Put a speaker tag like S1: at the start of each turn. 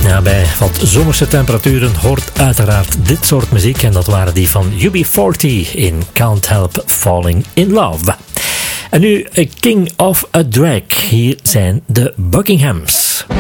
S1: Ja, bij wat zomerse temperaturen hoort uiteraard dit soort muziek. En dat waren die van UB40 in Can't Help Falling in Love. En nu King of a Drag. Hier zijn de Buckinghams.